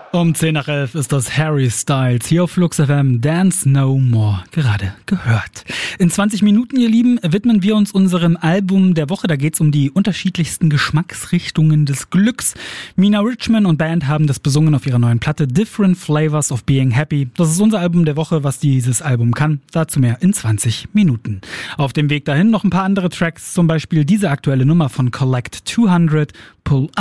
Um 10 nach 11 ist das Harry Styles hier auf Flux FM Dance No More gerade gehört. In 20 Minuten, ihr Lieben, widmen wir uns unserem Album der Woche. Da geht's um die unterschiedlichsten Geschmacksrichtungen des Glücks. Mina Richman und Band haben das besungen auf ihrer neuen Platte Different Flavors of Being Happy. Das ist unser Album der Woche, was dieses Album kann. Dazu mehr in 20 Minuten. Auf dem Weg dahin noch ein paar andere Tracks, zum Beispiel diese aktuelle Nummer von Collect 200, Pull